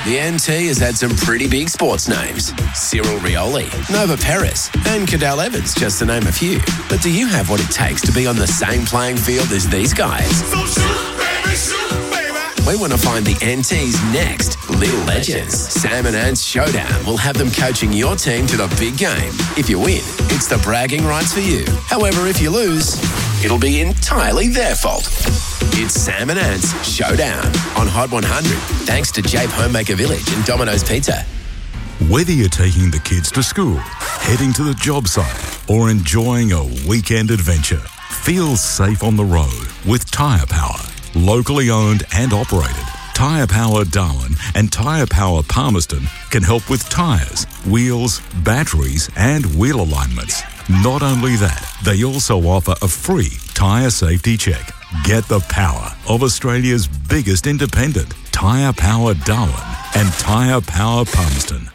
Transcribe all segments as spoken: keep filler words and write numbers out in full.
The N T has had some pretty big sports names. Cyril Rioli, Nova Peris, and Cadell Evans, just to name a few. But do you have what it takes to be on the same playing field as these guys? So shoot, baby, shoot, baby. We want to find the N T's next little legends. Sam and Ant's Showdown will have them coaching your team to the big game. If you win, it's the bragging rights for you. However, if you lose, it'll be entirely their fault. It's Sam and Ant's Showdown on Hot one hundred, thanks to Jape Homemaker Village and Domino's Pizza. Whether you're taking the kids to school, heading to the job site, or enjoying a weekend adventure, feel safe on the road with Tyre Power. Locally owned and operated, Tyre Power Darwin and Tyre Power Palmerston can help with tyres, wheels, batteries and wheel alignments. Not only that, they also offer a free tyre safety check. Get the power of Australia's biggest independent, Tyre Power Darwin and Tyre Power Palmerston.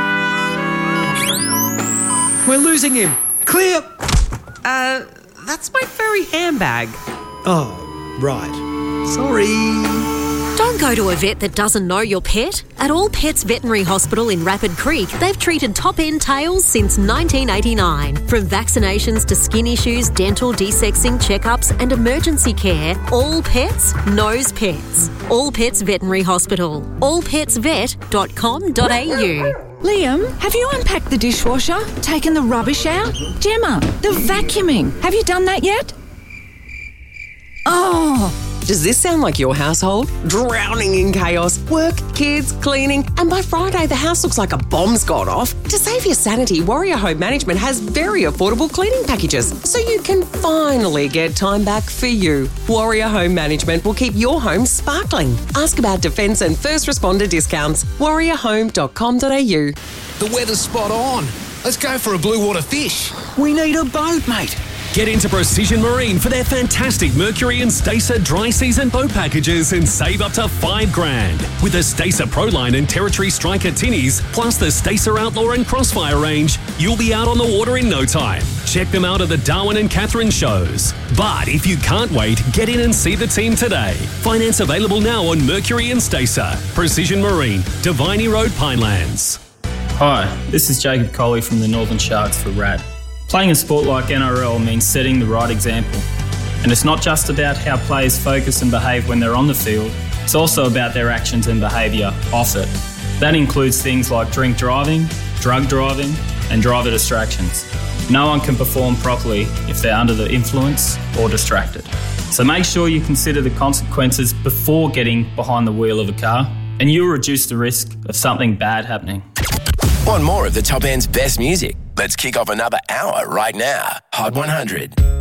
We're losing him. Clear. Uh, that's my furry handbag. Oh, right. Sorry. Don't go to a vet that doesn't know your pet. At All Pets Veterinary Hospital in Rapid Creek, they've treated top-end tails since nineteen eighty-nine. From vaccinations to skin issues, dental, desexing, checkups and emergency care, All Pets knows pets. All Pets Veterinary Hospital. all pets vet dot com dot a u. Liam, have you unpacked the dishwasher? Taken the rubbish out? Gemma, the vacuuming. Have you done that yet? Oh... Does this sound like your household? Drowning in chaos, work, kids, cleaning, and by Friday the house looks like a bomb's gone off. To save your sanity, Warrior Home Management has very affordable cleaning packages, so you can finally get time back for you. Warrior Home Management will keep your home sparkling. Ask about defence and first responder discounts. warrior home dot com dot a u. The weather's spot on. Let's go for a blue water fish. We need a boat, mate. Get into Precision Marine for their fantastic Mercury and Stacer dry season boat packages and save up to five grand. With the Stacer Proline and Territory Striker tinnies, plus the Stacer Outlaw and Crossfire range, you'll be out on the water in no time. Check them out at the Darwin and Catherine shows. But if you can't wait, get in and see the team today. Finance available now on Mercury and Stacer. Precision Marine, Diviny Road, Pinelands. Hi, this is Jacob Coley from the Northern Sharks for R A D. Playing a sport like N R L means setting the right example. And it's not just about how players focus and behave when they're on the field, it's also about their actions and behaviour off it. That includes things like drink driving, drug driving, and driver distractions. No one can perform properly if they're under the influence or distracted. So make sure you consider the consequences before getting behind the wheel of a car, and you'll reduce the risk of something bad happening. Want more of the Top End's best music? Let's kick off another hour right now. Hot one hundred.